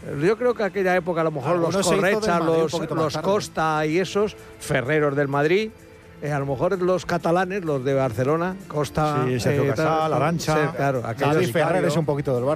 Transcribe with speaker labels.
Speaker 1: Yo creo que aquella época a lo mejor los
Speaker 2: Algunos se hizo del
Speaker 1: Correcha,
Speaker 2: Madrid un poquito más
Speaker 1: los
Speaker 2: tarde.
Speaker 1: Costa y esos, Ferreros del Madrid, a lo mejor los catalanes, los de Barcelona, Costa,
Speaker 2: Sí, Sergio Casal, Arantxa,
Speaker 1: claro, aquellos-
Speaker 2: David Ferrer es un poquito del Barça.